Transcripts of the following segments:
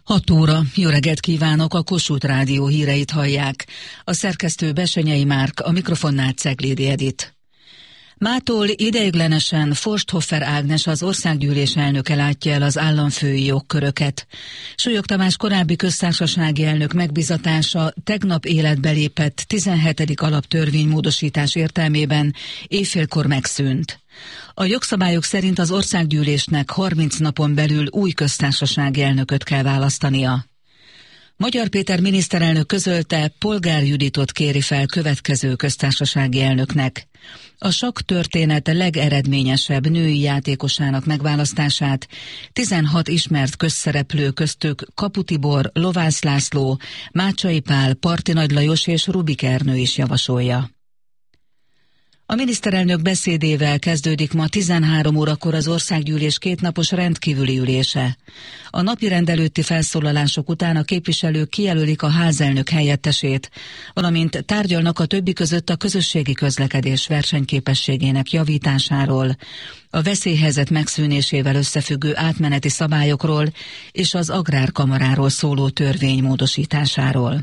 6 óra. Jó reggelt kívánok, a Kossuth Rádió híreit hallják. A szerkesztő Bessenyei Márk, a mikrofonnál Ceglédi Edit. Mától ideiglenesen Forsthofer Ágnes, az országgyűlés elnöke látja el az államfői jogköröket. Súlyog Tamás korábbi köztársasági elnök megbízatása tegnap életbe lépett 17. alaptörvénymódosítás értelmében éjfélkor megszűnt. A jogszabályok szerint az országgyűlésnek 30 napon belül új köztársasági elnököt kell választania. Magyar Péter miniszterelnök közölte, Polgár Juditot kéri fel következő köztársasági elnöknek. A sakk történet legeredményesebb női játékosának megválasztását 16 ismert közszereplő, köztük Kapu Tibor, Lovász László, Mácsai Pál, Parti Nagy Lajos és Rubik Ernő is javasolja. A miniszterelnök beszédével kezdődik ma 13 órakor az országgyűlés kétnapos rendkívüli ülése. A napirend előtti felszólalások után a képviselők kijelölik a házelnök helyettesét, valamint tárgyalnak a többi között a közösségi közlekedés versenyképességének javításáról, a veszélyhelyzet megszűnésével összefüggő átmeneti szabályokról és az agrárkamaráról szóló törvény módosításáról.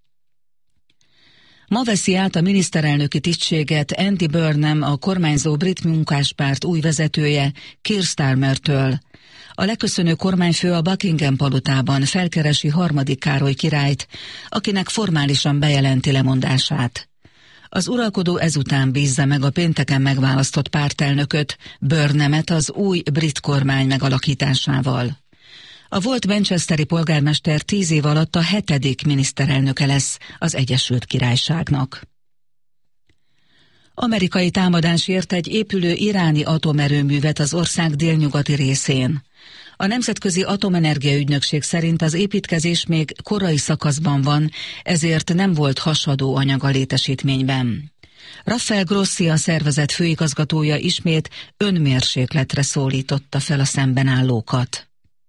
Ma veszi át a miniszterelnöki tisztséget Andy Burnham, a kormányzó brit munkáspárt új vezetője, Keir Starmertől. A leköszönő kormányfő a Buckingham palotában felkeresi harmadik Károly királyt, akinek formálisan bejelenti lemondását. Az uralkodó ezután bízza meg a pénteken megválasztott pártelnököt, Burnhamet az új brit kormány megalakításával. A volt manchesteri polgármester 10 év alatt a 7. miniszterelnöke lesz az Egyesült Királyságnak. Amerikai támadás ért egy épülő iráni atomerőművet az ország délnyugati részén. A Nemzetközi Atomenergia Ügynökség szerint az építkezés még korai szakaszban van, ezért nem volt hasadó anyag a létesítményben. Rafael Grossi, a szervezet főigazgatója ismét önmérsékletre szólította fel a szemben állókat.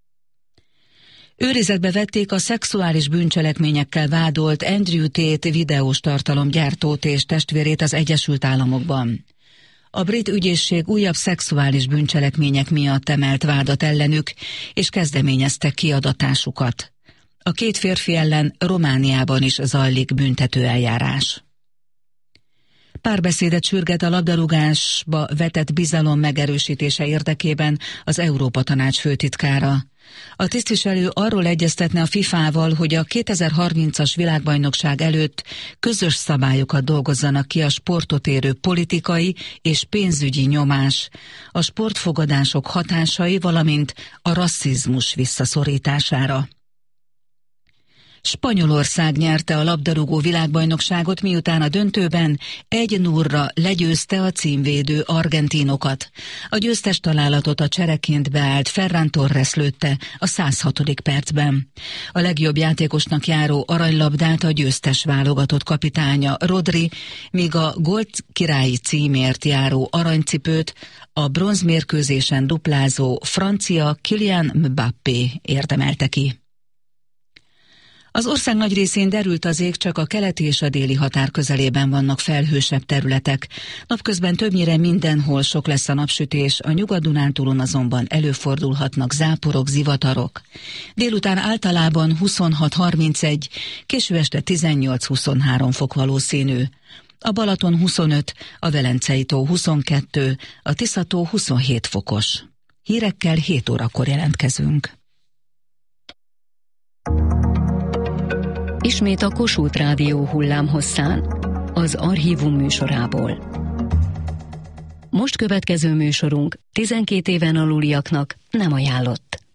Őrizetbe vették a szexuális bűncselekményekkel vádolt Andrew Tate videós tartalomgyártót és testvérét az Egyesült Államokban. A brit ügyészség újabb szexuális bűncselekmények miatt emelt vádat ellenük, és kezdeményezte kiadatásukat. A két férfi ellen Romániában is zajlik büntetőeljárás. Párbeszédet sürget a labdarúgásba vetett bizalom megerősítése érdekében az Európa-Tanács főtitkára. A tisztviselő arról egyeztetne a FIFA-val, hogy a 2030-as világbajnokság előtt közös szabályokat dolgozzanak ki a sportot érő politikai és pénzügyi nyomás, a sportfogadások hatásai, valamint a rasszizmus visszaszorítására. Spanyolország nyerte a labdarúgó világbajnokságot, miután a döntőben 1-0-ra legyőzte a címvédő argentinokat. A győztes találatot a csereként beállt Ferran Torres lőtte a 106. percben. A legjobb játékosnak járó aranylabdát a győztes válogatott kapitánya Rodri, míg a gólt királyi címért járó aranycipőt a bronzmérkőzésen duplázó francia Kylian Mbappé érdemelte ki. Az ország nagy részén derült az ég, csak a keleti és a déli határ közelében vannak felhősebb területek. Napközben többnyire mindenhol sok lesz a napsütés, a Nyugat-Dunántúlon azonban előfordulhatnak záporok, zivatarok. Délután általában 26-31, késő este 18-23 fok valószínű. A Balaton 25, a Velencei-tó 22, a Tisza-tó 27 fokos. Hírekkel 7 órakor jelentkezünk. Ismét a Kossuth Rádió hullámhosszán, az Archívum műsorából. Most következő műsorunk 12 éven aluliaknak nem ajánlott.